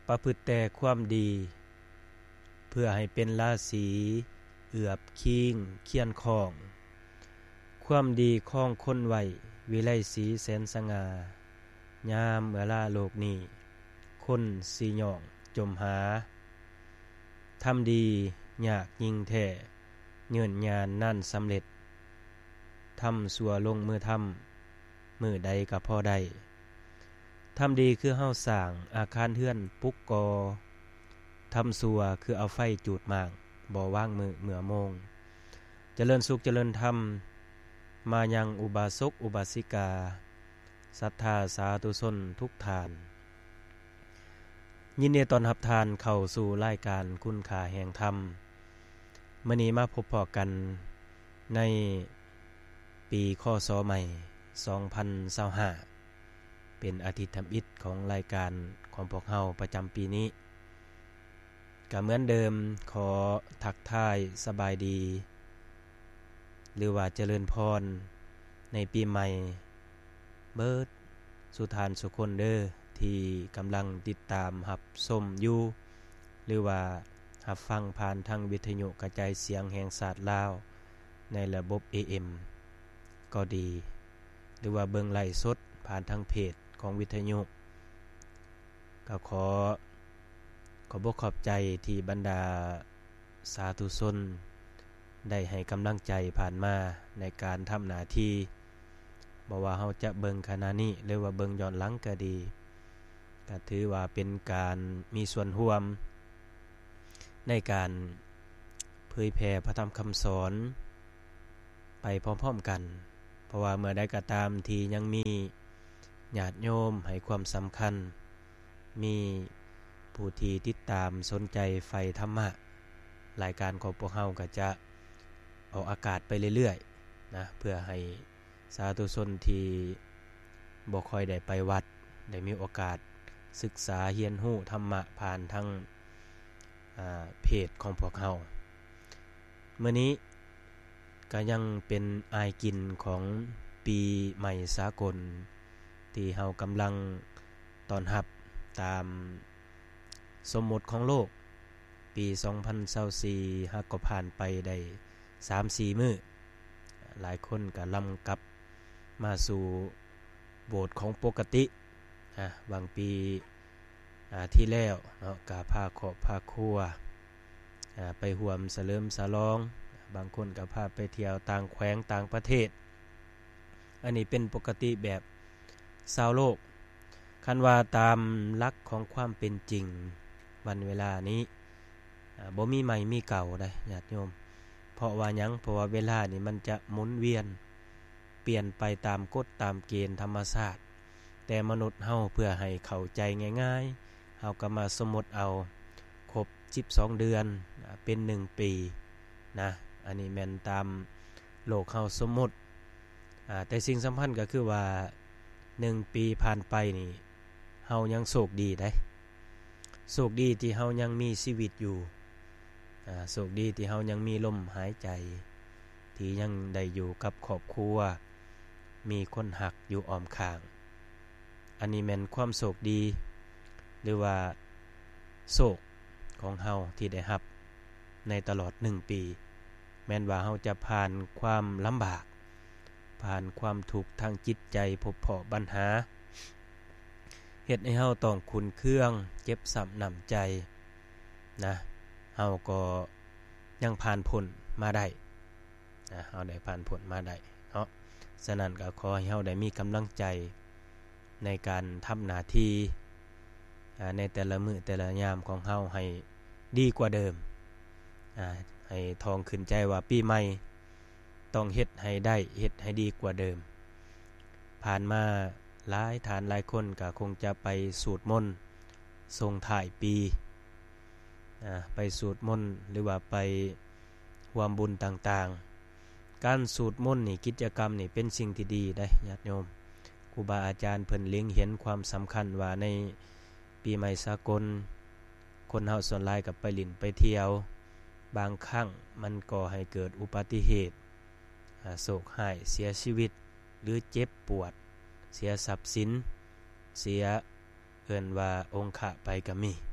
ประพฤติแต่ความดีเพื่อให้เป็นราศีเอือบคิงเคียนของความดีของคนไว้วิไลศรีแสนสง่ายามเมื่อลาโลกนี้คนสิย่องจมหาทำดียากยิ่งแท้เยินญาณนั่นสำเร็จทำสัวลงมือทำมือใดก็พอได้ทำดีคือเฮาสร้างอาคารเฮือนปุกกอทำสัวคือเอาไฟจูดมากบ่ว่างมือเมื่อโมงเจริญสุขเจริญธรรมมายังอุบาสกอุบาสิกาศรัทธาสาธุชนทุกทานยินดีต้อนรับทานเข้าสู่รายการคุณค่าแห่งธรรมมื้อนี้มาพบพอกันในปีคศใหม่2025เป็นอาทิตย์ทำอิฐของรายการของพวกเฮาประจำปีนี้ก็เหมือนเดิมขอทักทายสบายดีหรือว่าเจริญพรในปีใหม่เบิดสุทานสุคนเด้อที่กำลังติดตามรับชมอยู่หรือว่ารับฟังผ่านทางวิทยุกระจายเสียงแห่งศาสตร์ลาวในระบบ AM ก็ดีหรือว่าเบิ่งไลฟ์สดผ่านทางเพจของวิทยุก็ขอบใจที่บรรดาสาธุชนได้ให้กำลังใจผ่านมาในการทำหน้าที่บ่ว่าเฮาจะเบิ่งขณะนี้หรือว่าเบิ่งย้อนหลังก็ดีก็ถือว่าเป็นการมีส่วนร่วมในการเผยแผ่พระธรรมคำสอนไปพร้อมๆกันเพราะว่าเมื่อใดก็ตามที่ยังมีญาติโยมให้ความสำคัญมีผู้ที่ติดตามสนใจใฝ่ธรรมะรายการของพวกเฮาก็จะออกอากาศไปเรื่อยๆนะเพื่อให้สาธุชนที่บ่ค่อยได้ไปวัดได้มีโอกาสศึกษาเรียนรู้ธรรมะผ่านทางเพจของพวกเฮามื้อนี้ก็ยังเป็นอายกินของปีใหม่สากลที่เฮากำลังต้อนรับตามสมมุติของโลกปี2024ฮักก็ผ่านไปได้ 3-4 มื้อหลายคนก็ลำกลับมาสู่โบสถ์ของปกติบางปีที่แล้วเนาะก็พาครอบพาครัวไปร่วมเฉลิมฉลองบางคนก็พาไปเที่ยวต่างแขวงต่างประเทศอันนี้เป็นปกติแบบชาวโลกคันว่าตามหลักของความเป็นจริงวันเวลานี้บ่มีใหม่มีเก่าได้ญาติโยมเพราะว่าหยังเพราะว่าเวลานี่มันจะหมุนเวียนเปลี่ยนไปตามกฎตามเกณฑ์ธรรมชาติแต่มนุษย์เฮาเพื่อให้เข้าใจง่ายๆเฮาก็มาสมมุติเอาครบ12เดือนเป็น1ปีนะอันนี้แม่นตามโลกเฮาสมมุติแต่สิ่งสำคัญก็คือว่า1ปีผ่านไปนี่เฮายังโชคดีได้โชคดีที่เฮายังมีชีวิตอยู่โชคดีที่เฮายังมีลมหายใจที่ยังได้อยู่กับครอบครัวมีคนหักอยู่อ้อมข้างอันนี้แม่นความโชคดีหรือว่าโชคของเฮาที่ได้รับในตลอด1ปีแม้นว่าเฮาจะผ่านความลำบากผ่านความทุกข์ทางจิตใจพบเพาะปัญหาเฮ็ดให้เฮาต้องขุนเคืองเจ็บช้ำน้ำใจนะเฮาก็ยังผ่านพ้นมาได้เฮาได้ผ่านพ้นมาได้เนาะฉะนั้นก็ขอให้เฮาได้มีกำลังใจในการทำหน้าที่ในแต่ละมื้อแต่ละยามของเฮาให้ดีกว่าเดิมให้ทองขึ้นใจว่าปีใหม่ต้องเฮ็ดให้ได้เฮ็ดให้ดีกว่าเดิมผ่านมาหลายท่านหลายคนก็คงจะไปสวดมนต์ส่งท้ายปีไปสวดมนต์หรือว่าไปร่วมบุญต่างๆการสวดมนต์นี่กิจกรรมนี่เป็นสิ่งที่ดีได้ญาติโยมครูบาอาจารย์เพิ่นเล็งเห็นความสำคัญว่าในปีใหม่สากลคนเฮาส่วนหลายก็ไปเล่นไปเที่ยวบางครั้งมันก่อให้เกิดอุบัติเหตุโศกหายเสียชีวิตหรือเจ็บปวดเสียทรัพย์สินเสียเอิ้นว่าองค์ขะไปก็มี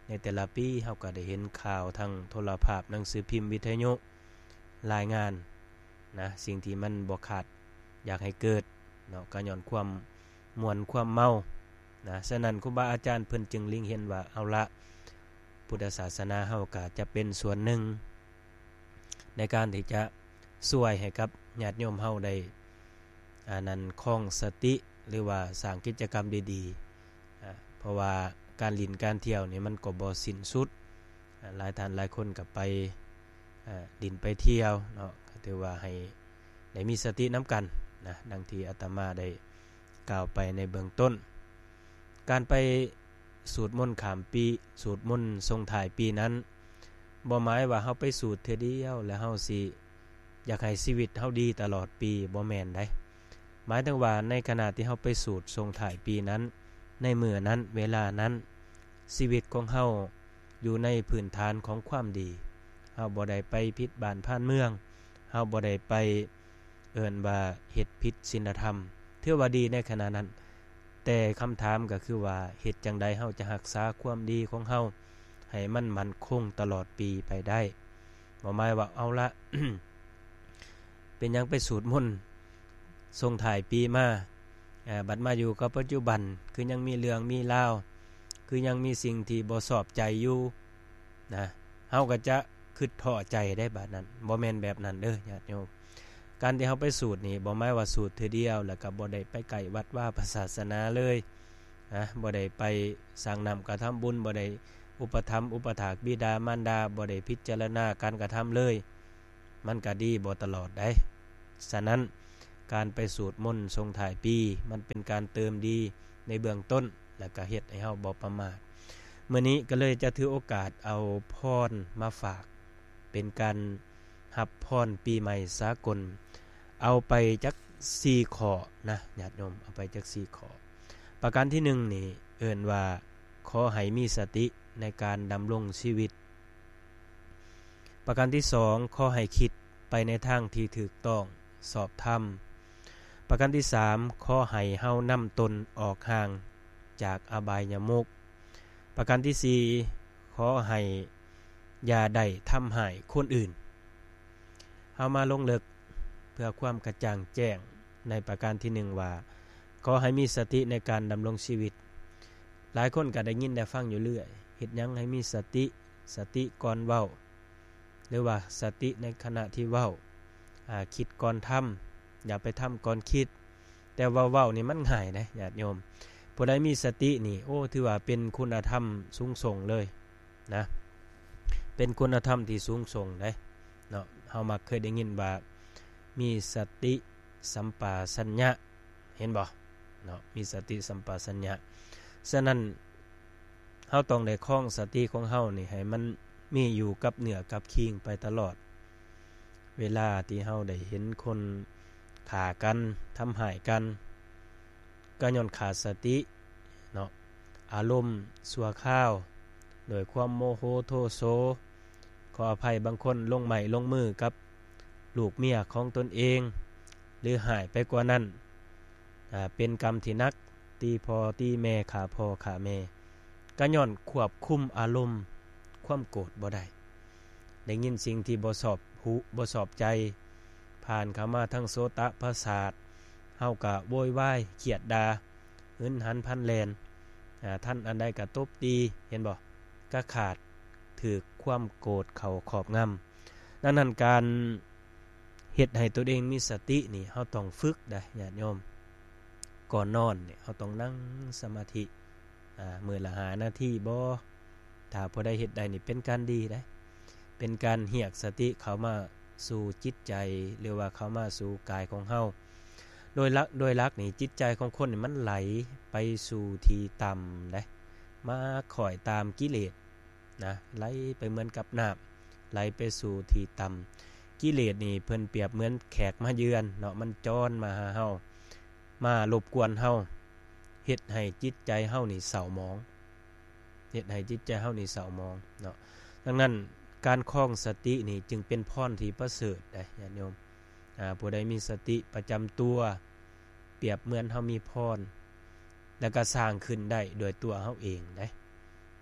ในแต่ละปีเฮาก็ได้เห็นข่าวทางโทรภาพหนังสือพิมพ์วิทยุรายงานนะสิ่งที่มันบ่คาดอยากให้เกิดเนาะก็ย้อนความม่วนความเมานะฉะนั้นครูบาอาจารย์เพิ่นจึงเล็งเห็นว่าเอาละพุทธศาสนาเฮาก็จะเป็นส่วนหนึ่งในการที่จะช่วยให้กับญาติโยมเฮาได้นั้นครองสติหรือว่าสร้างกิจกรรมดีๆเพราะว่าการลินการเที่ยวนี่มันก็บ่สิ้นสุดหลายท่านหลายคนก็ไปดินไปเที่ยวเนาะก็ถือว่าให้ได้มีสตินำกันนะดังที่อาตมาได้กล่าวไปในเบื้องต้นการไปสูตรมนต์ข้ามปีสูตรมนต์ส่งท้ายปีนั้นบ่หมายว่าเฮาไปสูตรเทื่อเดียวแล้วเฮาสิอยากให้ชีวิตเฮาดีตลอดปีบ่แม่นได้หมายถึงว่าในขณะที่เฮาไปสูตรส่งท้ายปีนั้นในมื้อนั้นเวลานั้นชีวิตของเฮาอยู่ในพื้นฐานของความดีเฮาบ่ได้ไปผิดบ้านผ่านเมืองเฮาบ่ได้ไปเอิ้นว่าเฮ็ดผิดศีลธรรมถือว่าดีในขณะนั้นแต่คำถามก็คือว่าเฮ็ดจังใดเฮาจะรักษาความดีของเฮาให้มันมั่นคงตลอดปีไปได้บ่หมายว่าเอาละ เป็นหยังไปสูตรมนต์ส่งท้ายปีมาบัดมาอยู่กับปัจจุบันคือยังมีเรื่องมีราวคือยังมีสิ่งที่บ่ชอบใจอยู่นะเฮาก็จะคิดท้อใจได้บัดนั้นบ่แม่นแบบนั้นเด้อญาติโยมการที่เฮาไปสูตรนี่บ่หมายว่าสูตรเทื่อเดียวแล้วก็บ่ได้ไปไกลวัดว่าศาสนาเลยนะบ่ได้ไปสร้างนำกระทำบุญบ่ได้อุปถัมภ์อุปถากบิดามารดาบ่ได้พิจารณาการกระทำเลยมันก็ดีบ่ตลอดได้ฉะนั้นการไปสูตรมนต์ส่งท้ายปีมันเป็นการเติมดีในเบื้องต้นแล้วก็เฮ็ดให้เฮาบ่ประมาทมื้อนี้ก็เลยจะถือโอกาสเอาพรมาฝากเป็นการรับพรปีใหม่สากลเอาไปจัก4ข้อนะญาติโยมเอาไปจัก4ข้อประการที่1นี่เอิ้นว่าขอให้มีสติในการดำรงชีวิตประการที่2ขอให้คิดไปในทางที่ถูกต้องสอบธรรมประการที่3ขอให้เฮานำตนออกห่างจากอบายมุขประการที่4ขอให้อย่าได้ทำให้คนอื่นเฮามาลงลึกเพื่อความกระจ่างแจ้งในประการที่1ว่าขอให้มีสติในการดำรงชีวิตหลายคนก็ได้ยินได้ฟังอยู่เรื่อยเฮ็ดหยังให้มีสติก่อนเว้าหรือว่าสติในขณะที่เว้าคิดก่อนทำอย่าไปทำก่อนคิดแต่ว่าเว้านี่มันง่ายนะญาติโยมผู้ใดมีสตินี่โอ้ถือว่าเป็นคุณธรรมสูงส่งเลยนะเป็นคุณธรรมที่สูงส่งได้เนาะเฮามักเคยได้ยินว่ามีสติสัมปชัญญะเห็นบ่เนาะมีสติสัมปชัญญะฉะนั้นเฮาต้องได้คล้องสติของเฮานี่ให้มันมีอยู่กับเหนือกับคิงไปตลอดเวลาที่เฮาได้เห็นคนฆ่ากันทำร้ายกันก็ย้อนขาดสติเนาะอารมณ์ชั่วคราวโดยความโมโหโทโสขออภัยบางคนลงไม้ลงมือกับลูกเมียของตนเองหรือหายไปกว่านั้นเป็นกรรมที่นักตีพ่อตีแม่ฆ่าพ่อฆ่าแม่ก็ย้อนควบคุมอารมณ์ความโกรธบ่ได้ยินสิ่งที่บ่ชอบหูบ่ชอบใจผ่านเข้ามาทั้งโสตประสาทเฮาก็โวยวายเครียดด่าหึนหันพลันแล่นท่านอันใดก็ตบตีเห็นบ่ก็ขาดถูกความโกรธเข้าครอบงำดังนั้นการเฮ็ดให้ตัวเองมีสตินี่เฮาต้องฝึกได้ญาติโยมก่อนนอนนี่เฮาต้องนั่งสมาธิมื้อละ5นาทีบ่ถ้าผู้ใดเฮ็ดได้นี่เป็นการดีได้เป็นการเรียกสติเข้ามาสู่จิตใจหรือว่าเข้ามาสู่กายของเฮาโดยลักนี่จิตใจของคนนี่มันไหลไปสู่ที่ต่ำได้มาคอยตามกิเลสนะไหลไปเหมือนกับน้ำไหลไปสู่ที่ต่ำกิเลสนี่เพิ่นเปรียบเหมือนแขกมาเยือนเนาะมันจ้อนมาหาเฮามารบกวนเฮาเฮ็ดให้จิตใจเฮานี่เศร้าหมองเฮ็ดให้จิตใจเฮานี่เศร้าหมองเนาะดังนั้นการคล้องสตินี่จึงเป็นพรที่ประเสริฐได้ญาติโยมผู้ใดมีสติประจำตัวเปรียบเหมือนเฮามีพรแล้วก็สร้างขึ้นได้โดยตัวเฮาเองได้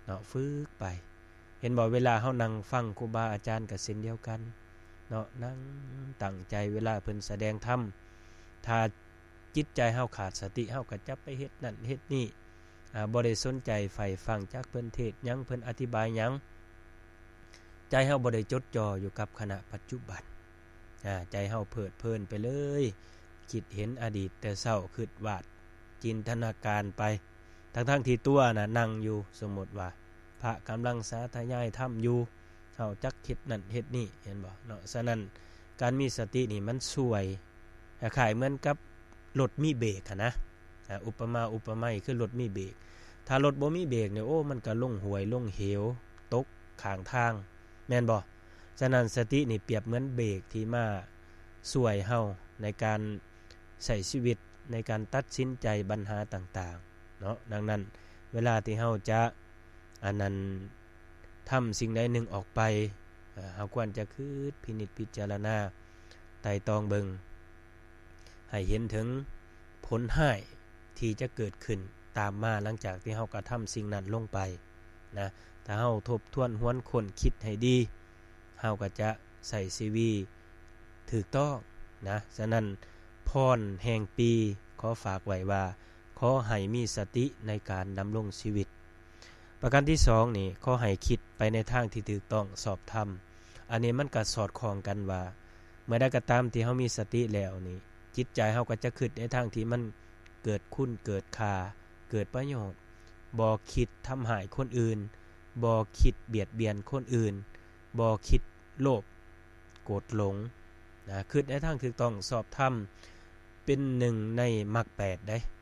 เนาะฝึกไปเห็นบ่เวลาเฮานั่งฟังครูบาอาจารย์ก็เช่นเดียวกันเนาะนั่งตั้งใจเวลาเพิ่นแสดงธรรมถ้าจิตใจเฮาขาดสติเฮาก็จับไปเฮ็ดนั่นเฮ็ดนี่บ่ได้สนใจใฝ่ฟังจากเพิ่นเทศน์หยังเพิ่นอธิบายหยังใจเฮาบ่ได้จดจ่ออยู่กับขณะปัจจุบันใจเฮาเพลิดเพลินไปเลยคิดเห็นอดีตแต่เช้าคิดวาดจินตนาการไปทั้งที่ตัวน่ะนั่งอยู่สมมุติว่าพระกำลังสาธยายธรรมอยู่เฮาจักเฮ็ดนั่นเฮ็ดนี่เห็นบ่เนาะฉะนั้นการมีสตินี่มันช่วยคล้ายๆเหมือนกับรถมีเบรกนะอุปไมยคือรถมีเบรกถ้ารถบ่มีเบรกเนี่ยโอ้มันก็ลงห้วยลงเหวตกข้างทางแม่นบ่ฉะนั้นสตินี่เปรียบเหมือนเบรกที่มาช่วยเฮาในการใช้ชีวิตในการตัดสินใจปัญหาต่างๆเนาะดังนั้นเวลาที่เฮาจะทำสิ่งใดหนึ่งออกไปเฮาควรจะคิดพินิจพิจารณาไตร่ตรองเบิ่งให้เห็นถึงผลร้ายที่จะเกิดขึ้นตามมาหลังจากที่เฮากระทำสิ่งนั้นลงไปนะถ้าเฮาทบทวนหวนค้นคิดให้ดีเฮาก็จะใส่ชีวิตถูกต้องนะฉะนั้นพรแห่งปีขอฝากไว้ว่าขอให้มีสติในการดำรงชีวิตประการที่2นี่ขอให้คิดไปในทางที่ถูกต้องสอบธรรมอันนี้มันก็สอดคล้องกันว่าเมื่อใดก็ตามที่เฮามีสติแล้วนี่จิตใจเฮาก็จะคิดในทางที่มันเกิดคุณเกิดค่าเกิดประโยชน์บ่คิดทำให้คนอื่นบ่คิดเบียดเบียนคนอื่นบ่คิดโลภโกรธหลงนะคิดในทางถูกต้องสอบธรรมเป็นหนึ่งในมรรค8ได้